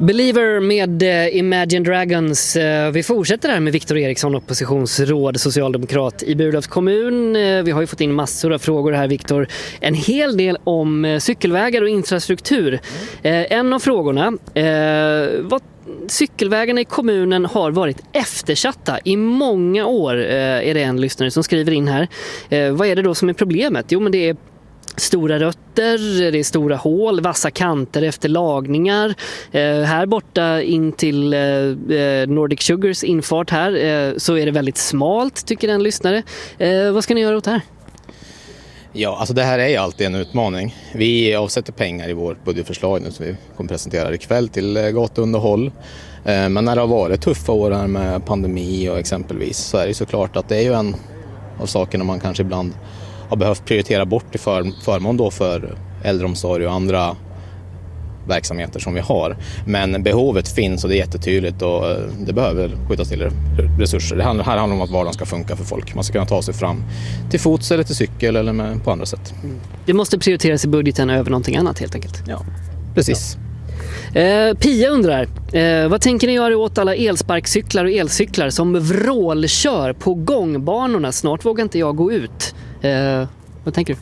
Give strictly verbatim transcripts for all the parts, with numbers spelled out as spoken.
Believer med eh, Imagine Dragons. Eh, vi fortsätter här med Viktor Eriksson, oppositionsråd, socialdemokrat i Burlövs kommun. Eh, vi har ju fått in massor av frågor här, Viktor. En hel del om eh, cykelvägar och infrastruktur. Eh, en av frågorna, eh, vad cykelvägarna i kommunen har varit eftersatta i många år, eh, är det en lyssnare som skriver in här. Eh, vad är det då som är problemet? Jo, men det är stora rötter, det är stora hål, vassa kanter efter lagningar. Eh, här borta in till eh, Nordic Sugars infart här eh, så är det väldigt smalt, tycker en lyssnare. Eh, vad ska ni göra åt det här? Ja, alltså det här är ju alltid en utmaning. Vi avsätter pengar i vårt budgetförslag nu som vi kommer presentera ikväll till gatuunderhåll. Men när det har varit tuffa år här med pandemi och exempelvis så är det såklart att det är ju en av sakerna man kanske ibland har behövt prioritera bort i för, förmån då för äldreomsorg och andra verksamheter som vi har. Men behovet finns och det är jättetydligt och det behöver skjutas till resurser. Det handlar, här handlar om att vardagen ska funka för folk. Man ska kunna ta sig fram till fots eller till cykel eller med, på andra sätt. Mm. Det måste prioriteras i budgeten över någonting annat helt enkelt. Ja, precis. Ja. Eh, Pia undrar, eh, vad tänker ni göra åt alla elsparkcyklar och elcyklar som vrålkör på gångbanorna? Snart vågar inte jag gå ut. Eh, vad tänker du?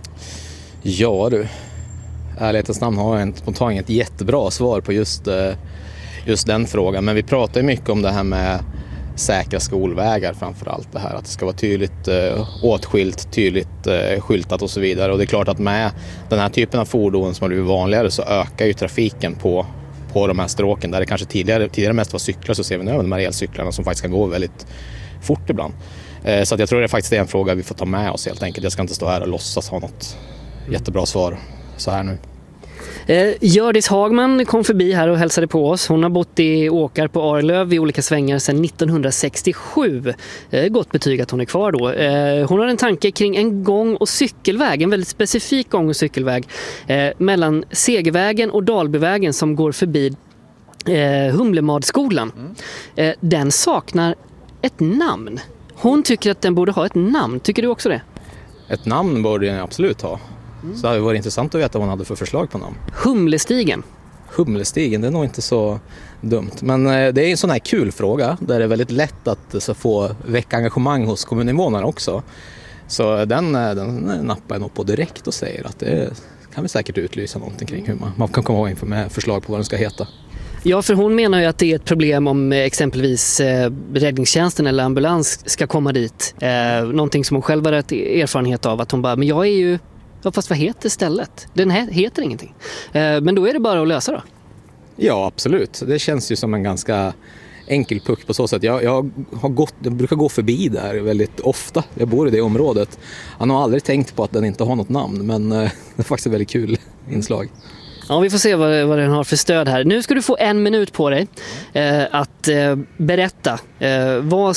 Ja du, ärlighetens namn har jag spontant ett jättebra svar på just, just den frågan. Men vi pratar ju mycket om det här med säkra skolvägar framförallt. Det här att det ska vara tydligt eh, åtskilt, tydligt eh, skyltat och så vidare. Och det är klart att med den här typen av fordon som har blivit vanligare så ökar ju trafiken på, på de här stråken. Där det kanske tidigare, tidigare mest var cyklar så ser vi nu de här elcyklarna som faktiskt kan gå väldigt fort ibland. Eh, så att jag tror det faktiskt är en fråga vi får ta med oss helt enkelt. Jag ska inte stå här och låtsas ha något jättebra svar så här nu. Eh, Gördis Hagman kom förbi här och hälsade på oss. Hon har bott i Åkar på Arlöv i olika svängar sedan nittonhundrasextiosju. Eh, gott betyg att hon är kvar då. Eh, hon har en tanke kring en gång- och cykelväg, en väldigt specifik gång- och cykelväg eh, mellan Segervägen och Dalbyvägen som går förbi eh, Humlemadskolan. Mm. Eh, den saknar ett namn. Hon tycker att den borde ha ett namn. Tycker du också det? Ett namn borde den absolut ha. Mm. Så det var intressant att veta vad hon hade för förslag på namn. Humlestigen. Humlestigen, det är nog inte så dumt. Men det är en sån här kul fråga där det är väldigt lätt att så få väcka engagemang hos kommuninvånarna också. Så den, den nappar jag nog på direkt och säger att det kan vi säkert utlysa någonting kring hur man, man kan komma inför med förslag på vad den ska heta. Ja, för hon menar ju att det är ett problem om exempelvis eh, räddningstjänsten eller ambulans ska komma dit. Eh, någonting som hon själv har rätt erfarenhet av. Att hon bara, men jag är ju, ja, fast vad heter stället? Den he- heter ingenting. Eh, men då är det bara att lösa då. Ja, absolut. Det känns ju som en ganska enkel puck på så sätt. Jag, jag, har gått, jag brukar gå förbi där väldigt ofta. Jag bor i det området. Han har aldrig tänkt på att den inte har något namn, men eh, det är faktiskt ett väldigt kul inslag. Ja, vi får se vad, vad den har för stöd här. Nu ska du få en minut på dig eh, att eh, berätta eh, vad